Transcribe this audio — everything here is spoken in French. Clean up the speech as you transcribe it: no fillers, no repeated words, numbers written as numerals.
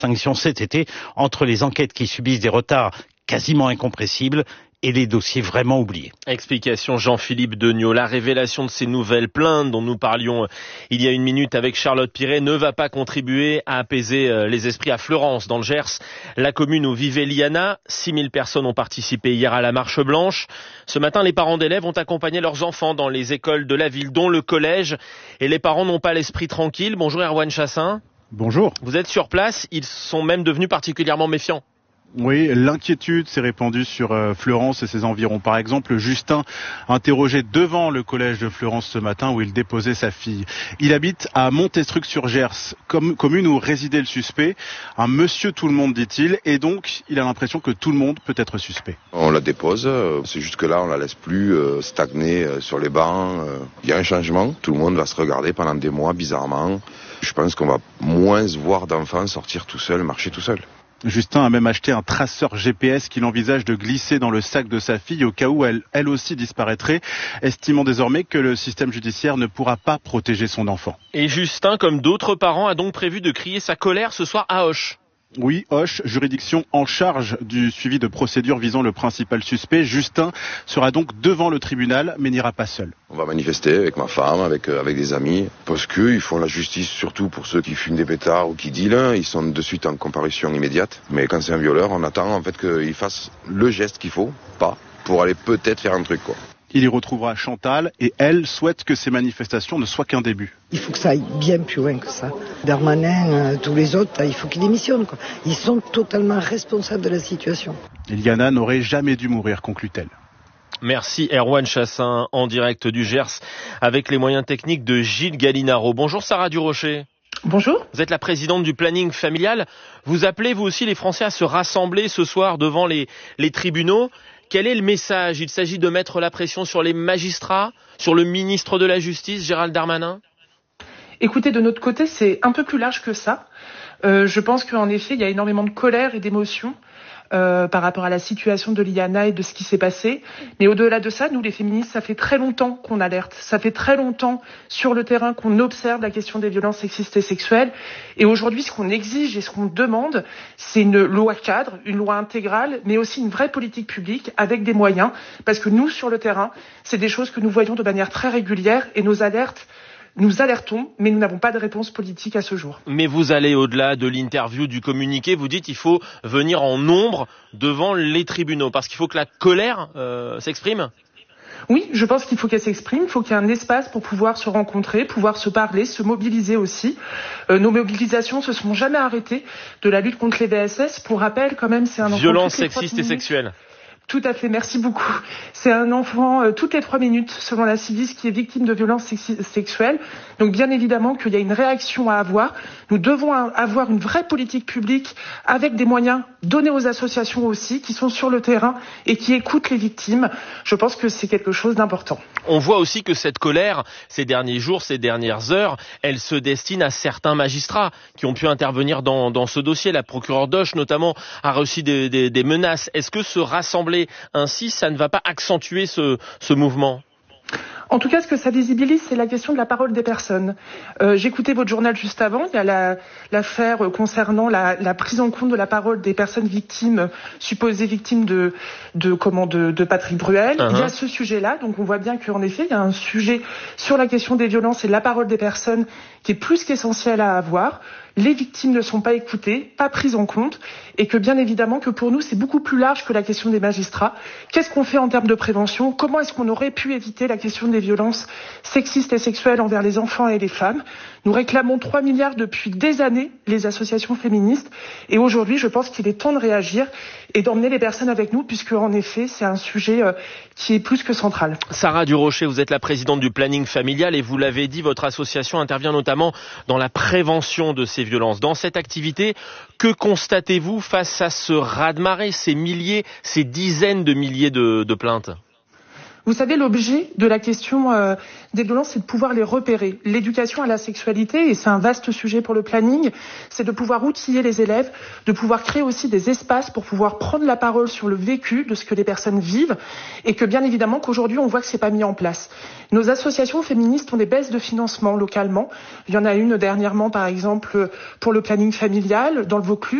Distinction cet été entre les enquêtes qui subissent des retards quasiment incompressibles et les dossiers vraiment oubliés. Explication Jean-Philippe Degnaud. La révélation de ces nouvelles plaintes dont nous parlions il y a une minute avec Charlotte Piret ne va pas contribuer à apaiser les esprits à Fleurance, dans le Gers, la commune où vivait Liana. 6000 personnes ont participé hier à la marche blanche. Ce matin, les parents d'élèves ont accompagné leurs enfants dans les écoles de la ville, dont le collège. Et les parents n'ont pas l'esprit tranquille. Bonjour Erwan Chassin. Bonjour. Vous êtes sur place, ils sont même devenus particulièrement méfiants. Oui, l'inquiétude s'est répandue sur Fleurance et ses environs. Par exemple, Justin, interrogé devant le collège de Fleurance ce matin où il déposait sa fille. Il habite à Montestruc-sur-Gers, commune où résidait le suspect. Un monsieur tout le monde, dit-il, et donc il a l'impression que tout le monde peut être suspect. On la dépose, c'est juste que là on la laisse plus stagner sur les bancs. Il y a un changement, tout le monde va se regarder pendant des mois bizarrement. Je pense qu'on va moins voir d'enfants sortir tout seuls, marcher tout seuls. Justin a même acheté un traceur GPS qu'il envisage de glisser dans le sac de sa fille au cas où elle aussi disparaîtrait, estimant désormais que le système judiciaire ne pourra pas protéger son enfant. Et Justin, comme d'autres parents, a donc prévu de crier sa colère ce soir à Auch. Oui, Auch, juridiction en charge du suivi de procédures visant le principal suspect. Justin sera donc devant le tribunal, mais n'ira pas seul. On va manifester avec ma femme, avec des amis, parce qu'ils font la justice surtout pour ceux qui fument des pétards ou qui dealent. Ils sont de suite en comparution immédiate. Mais quand c'est un violeur, on attend en fait qu'il fasse le geste qu'il faut, pas, pour aller peut-être faire un truc, quoi. Il y retrouvera Chantal et elle souhaite que ces manifestations ne soient qu'un début. Il faut que ça aille bien plus loin que ça. Darmanin, tous les autres, il faut qu'ils démissionnent, quoi. Ils sont totalement responsables de la situation. Liana n'aurait jamais dû mourir, conclut-elle. Merci Erwan Chassin, en direct du Gers, avec les moyens techniques de Gilles Gallinaro. Bonjour Sarah Durocher. Bonjour. Vous êtes la présidente du planning familial. Vous appelez vous aussi les Français à se rassembler ce soir devant les tribunaux. Quel est le message ? Il s'agit de mettre la pression sur les magistrats, sur le ministre de la Justice, Gérald Darmanin ? Écoutez, de notre côté, c'est un peu plus large que ça. Je pense qu'en effet, il y a énormément de colère et d'émotion par rapport à la situation de Liana et de ce qui s'est passé. Mais au-delà de ça, nous, les féministes, ça fait très longtemps qu'on alerte. Ça fait très longtemps sur le terrain qu'on observe la question des violences sexistes et sexuelles. Et aujourd'hui, ce qu'on exige et ce qu'on demande, c'est une loi cadre, une loi intégrale, mais aussi une vraie politique publique avec des moyens. Parce que nous, sur le terrain, c'est des choses que nous voyons de manière très régulière et nous alertons, mais nous n'avons pas de réponse politique à ce jour. Mais vous allez au-delà de l'interview, du communiqué, vous dites qu'il faut venir en nombre devant les tribunaux, parce qu'il faut que la colère s'exprime. Oui, je pense qu'il faut qu'elle s'exprime, il faut qu'il y ait un espace pour pouvoir se rencontrer, pouvoir se parler, se mobiliser aussi. Nos mobilisations se sont jamais arrêtées de la lutte contre les VSS. Pour rappel, quand même, c'est un enfant... Violence sexiste et sexuelle. Tout à fait, merci beaucoup. C'est un enfant toutes les 3 minutes, selon la Civis, qui est victime de violences sexuelles. Donc bien évidemment qu'il y a une réaction à avoir. Nous devons avoir une vraie politique publique avec des moyens donnés aux associations aussi, qui sont sur le terrain et qui écoutent les victimes. Je pense que c'est quelque chose d'important. On voit aussi que cette colère, ces derniers jours, ces dernières heures, elle se destine à certains magistrats qui ont pu intervenir dans ce dossier. La procureure d'Auch, notamment, a reçu des menaces. Est-ce que se rassembler ainsi, ça ne va pas accentuer ce mouvement ? En tout cas, ce que ça visibilise, c'est la question de la parole des personnes. J'écoutais votre journal juste avant. Il y a l'affaire concernant la prise en compte de la parole des personnes victimes, supposées victimes de Patrick Bruel. Il y a ce sujet-là. Donc, on voit bien qu'en effet, il y a un sujet sur la question des violences et de la parole des personnes qui est plus qu'essentiel à avoir. Les victimes ne sont pas écoutées, pas prises en compte, et que bien évidemment que pour nous, c'est beaucoup plus large que la question des magistrats. Qu'est-ce qu'on fait en termes de prévention ? Comment est-ce qu'on aurait pu éviter la question des violences sexistes et sexuelles envers les enfants et les femmes ? Nous réclamons 3 milliards depuis des années, les associations féministes, et aujourd'hui, je pense qu'il est temps de réagir et d'emmener les personnes avec nous, puisque en effet, c'est un sujet qui est plus que central. Sarah Durocher, vous êtes la présidente du planning familial et vous l'avez dit, votre association intervient notamment dans la prévention de ces violences. Dans cette activité, que constatez-vous face à ce raz-de-marée, ces dizaines de milliers de plaintes ? Vous savez, l'objet de la question des violences, c'est de pouvoir les repérer. L'éducation à la sexualité, et c'est un vaste sujet pour le planning, c'est de pouvoir outiller les élèves, de pouvoir créer aussi des espaces pour pouvoir prendre la parole sur le vécu de ce que les personnes vivent, et que bien évidemment qu'aujourd'hui on voit que c'est pas mis en place. Nos associations féministes ont des baisses de financement localement. Il y en a une dernièrement, par exemple, pour le planning familial dans le Vaucluse.